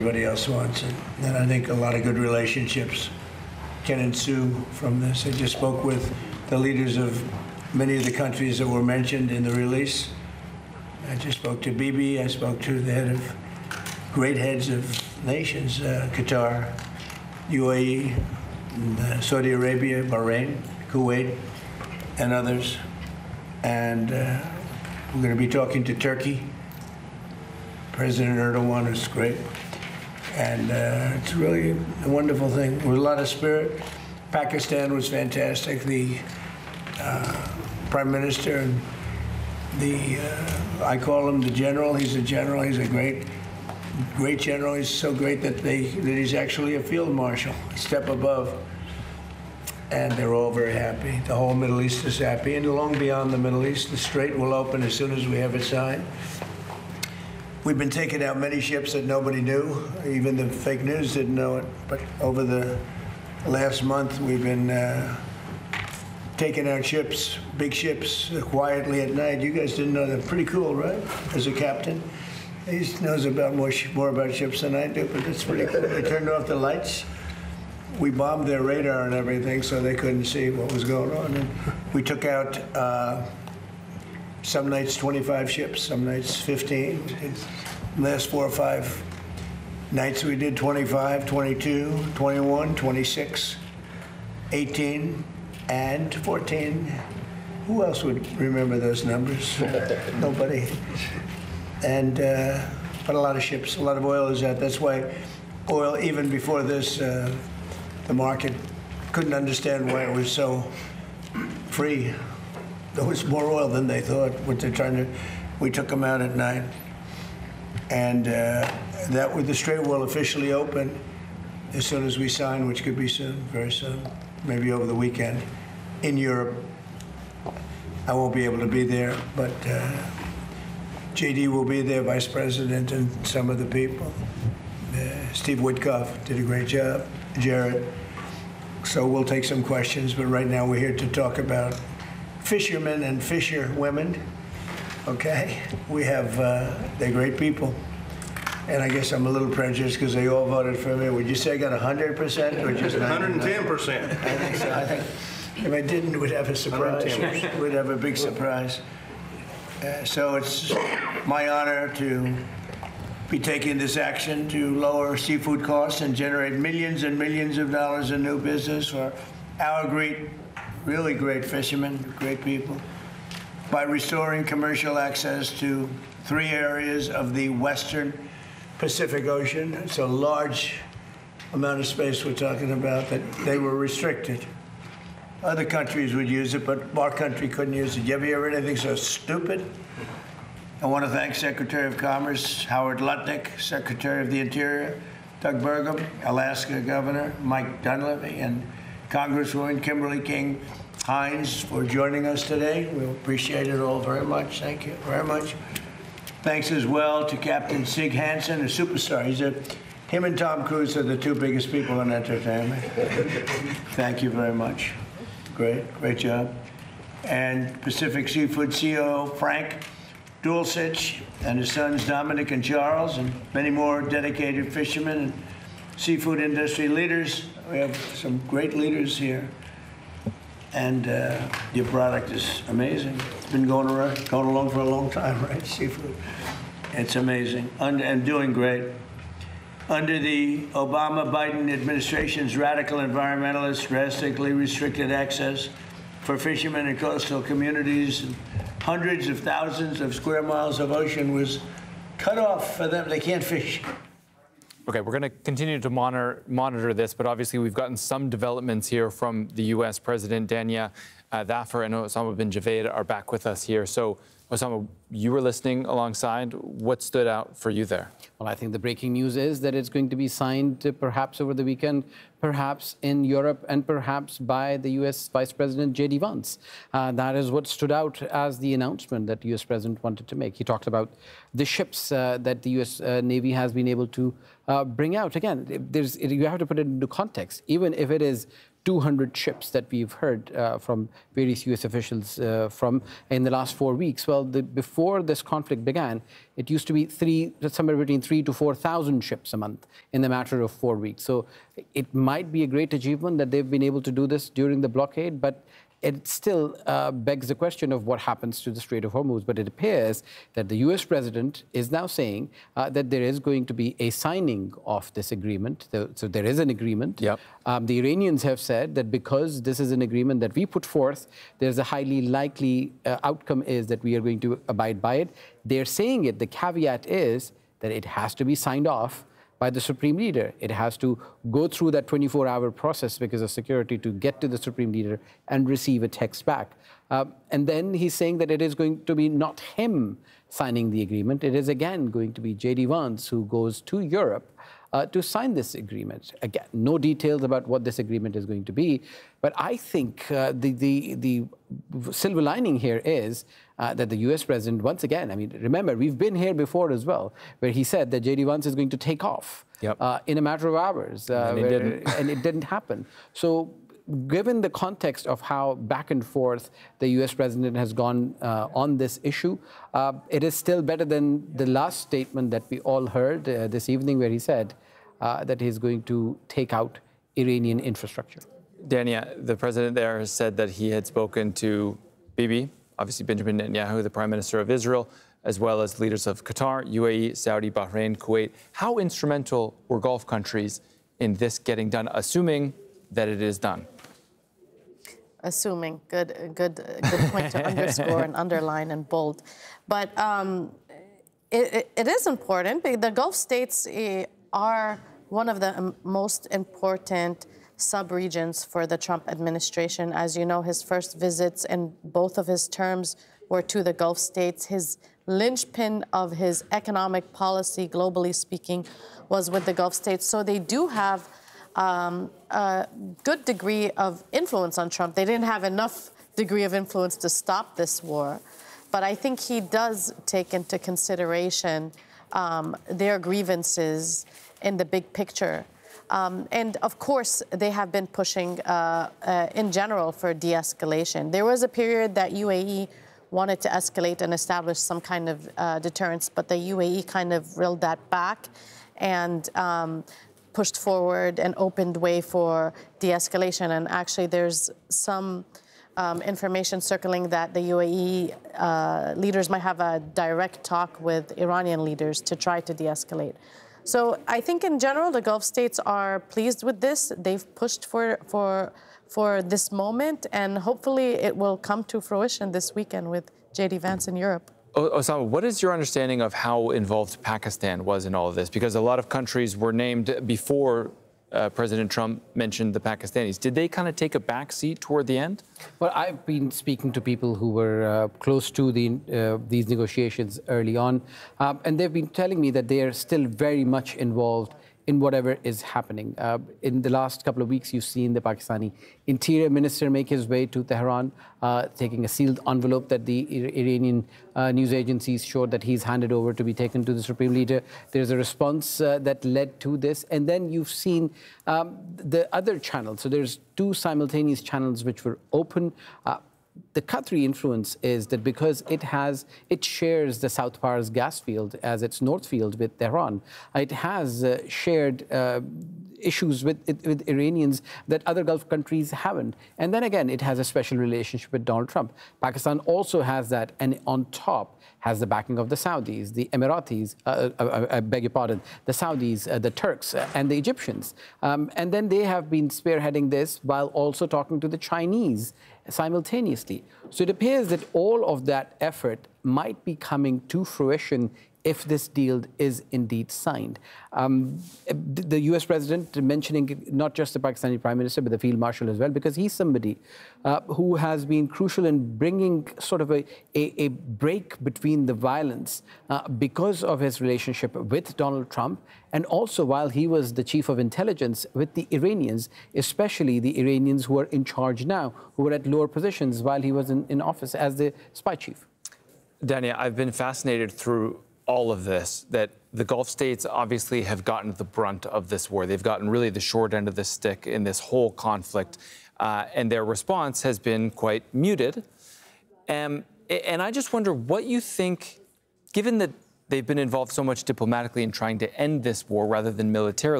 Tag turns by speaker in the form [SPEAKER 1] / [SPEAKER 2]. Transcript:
[SPEAKER 1] everybody else wants. And I think a lot of good relationships can ensue from this. I just spoke with the leaders of many of the countries that were mentioned in the release. I just spoke to Bibi. I spoke to the great heads of nations, Qatar, UAE, and, Saudi Arabia, Bahrain, Kuwait, and others. And we're going to be talking to Turkey. President Erdogan is great. And it's really a wonderful thing. There was a lot of spirit. Pakistan was fantastic. The Prime Minister and I call him the general. He's a general. He's a great general. He's so great that he's actually a field marshal, a step above. And they're all very happy. The whole Middle East is happy. And long beyond the Middle East, the Strait will open as soon as we have it signed. We've been taking out many ships that nobody knew. Even the fake news didn't know it. But over the last month, we've been taking out ships, big ships, quietly at night. You guys didn't know that. Pretty cool, right? As a captain. He knows about more about ships than I do, but it's pretty cool. They turned off the lights. We bombed their radar and everything, so they couldn't see what was going on. And we took out some nights 25 ships, some nights 15. Last 4 or 5 nights we did 25, 22, 21, 26, 18, and 14. Who else would remember those numbers? Nobody. And but a lot of ships, a lot of oil is out. That's why oil, even before this, the market couldn't understand why it was so free. There was more oil than they thought. We took them out at night. And that with the Strait will officially open as soon as we sign, which could be soon, very soon, maybe over the weekend, in Europe. I won't be able to be there, but JD will be there, Vice President, and some of the people. Steve Witkoff did a great job, Jared. So we'll take some questions, but right now we're here to talk about fishermen and fisherwomen. Okay, we have, they're great people. And I guess I'm a little prejudiced because they all voted for me. Would you say I got 100% or just
[SPEAKER 2] 110%?
[SPEAKER 1] I think so. I think if I didn't, we'd have a surprise. We'd have a big surprise. So it's my honor to be taking this action to lower seafood costs and generate millions and millions of dollars in new business for our really great fishermen, great people, by restoring commercial access to 3 areas of the Western Pacific Ocean. It's a large amount of space we're talking about that they were restricted. Other countries would use it, but our country couldn't use it. You ever hear anything so stupid? I want to thank Secretary of Commerce Howard Lutnick, Secretary of the Interior Doug Burgum, Alaska Governor Mike Dunleavy, and Congresswoman Kimberly King Hines for joining us today. We appreciate it all very much. Thank you very much. Thanks as well to Captain Sig Hansen, a superstar. Him and Tom Cruise are the 2 biggest people in entertainment. Thank you very much. Great job. And Pacific Seafood CEO Frank Dulcich and his sons Dominic and Charles, and many more dedicated fishermen and seafood industry leaders. We have some great leaders here. And your product is amazing. It's been going along for a long time, right? Seafood. It's amazing and doing great. Under the Obama-Biden administration's radical environmentalists drastically restricted access for fishermen in coastal communities, and hundreds of thousands of square miles of ocean was cut off for them. They can't fish.
[SPEAKER 3] Okay, we're going to continue to monitor this, but obviously we've gotten some developments here from the U.S. President. Dania Dhafar and Osama bin Javed are back with us here. So, Osama, you were listening alongside. What stood out for you there?
[SPEAKER 4] Well, I think the breaking news is that it's going to be signed perhaps over the weekend, perhaps in Europe, and perhaps by the U.S. Vice President J.D. Vance. That is what stood out as the announcement that the U.S. President wanted to make. He talked about the ships that the U.S. Navy has been able to bring out. Again, you have to put it into context. Even if it is 200 ships that we've heard from various U.S. officials from in the last 4 weeks. Well, before this conflict began, it used to be somewhere between 3,000 to 4,000 ships a month in the matter of 4 weeks. So it might be a great achievement that they've been able to do this during the blockade, but it still begs the question of what happens to the Strait of Hormuz. But it appears that the U.S. president is now saying that there is going to be a signing of this agreement. So there is an agreement.
[SPEAKER 3] Yep.
[SPEAKER 4] The Iranians have said that because this is an agreement that we put forth, there's a highly likely outcome is that we are going to abide by it. They're saying it. The caveat is that it has to be signed off by the Supreme Leader. It has to go through that 24-hour process because of security to get to the Supreme Leader and receive a text back. And then he's saying that it is going to be not him signing the agreement. It is again going to be J.D. Vance who goes to Europe to sign this agreement. Again, no details about what this agreement is going to be. But I think the silver lining here is that the U.S. president, once again, I mean, remember, we've been here before as well, where he said that J.D. Vance is going to take off in a matter of hours.
[SPEAKER 3] And
[SPEAKER 4] it didn't happen. So given the context of how back and forth the U.S. president has gone on this issue, it is still better than the last statement that we all heard this evening where he said that he's going to take out Iranian infrastructure.
[SPEAKER 3] Dania, the president there has said that he had spoken to Bibi, obviously Benjamin Netanyahu, the Prime Minister of Israel, as well as leaders of Qatar, UAE, Saudi, Bahrain, Kuwait. How instrumental were Gulf countries in this getting done, assuming that it is done?
[SPEAKER 2] Assuming, good point to underscore and underline and bold. But it is important. The Gulf states are one of the most important sub-regions for the Trump administration. As you know, his first visits in both of his terms were to the Gulf states. His linchpin of his economic policy, globally speaking, was with the Gulf states. So they do have a good degree of influence on Trump. They didn't have enough degree of influence to stop this war. But I think he does take into consideration their grievances in the big picture. And of course, they have been pushing in general for de-escalation. There was a period that UAE wanted to escalate and establish some kind of deterrence, but the UAE kind of reeled that back and pushed forward and opened way for de-escalation. And actually, there's some information circling that the UAE leaders might have a direct talk with Iranian leaders to try to de-escalate. So I think in general, the Gulf states are pleased with this. They've pushed for this moment, and hopefully it will come to fruition this weekend with J.D. Vance in Europe.
[SPEAKER 3] Osama, what is your understanding of how involved Pakistan was in all of this? Because a lot of countries were named before President Trump mentioned the Pakistanis. Did they kind of take a back seat toward the end?
[SPEAKER 4] Well, I've been speaking to people who were close to these negotiations early on, and they've been telling me that they are still very much involved in whatever is happening. In the last couple of weeks, you've seen the Pakistani Interior Minister make his way to Tehran, taking a sealed envelope that the Iranian news agencies showed that he's handed over to be taken to the Supreme Leader. There's a response that led to this. And then you've seen the other channels. So there's two simultaneous channels which were open. The Qatari influence is that because it shares the South Pars gas field as its north field with Tehran, it has shared issues with Iranians that other Gulf countries haven't. And then again, it has a special relationship with Donald Trump. Pakistan also has that, and on top has the backing of the Saudis, the Emiratis, I beg your pardon, the Saudis, the Turks, and the Egyptians. And then they have been spearheading this while also talking to the Chinese simultaneously. So it appears that all of that effort might be coming to fruition if this deal is indeed signed. The U.S. president mentioning not just the Pakistani Prime Minister, but the Field Marshal as well, because he's somebody who has been crucial in bringing sort of a break between the violence because of his relationship with Donald Trump, and also while he was the chief of intelligence with the Iranians, especially the Iranians who are in charge now, who were at lower positions while he was in office as the spy chief.
[SPEAKER 3] Dania, I've been fascinated through all of this, that the Gulf states obviously have gotten the brunt of this war. They've gotten really the short end of the stick in this whole conflict, and their response has been quite muted. And I just wonder what you think, given that they've been involved so much diplomatically in trying to end this war rather than militarily,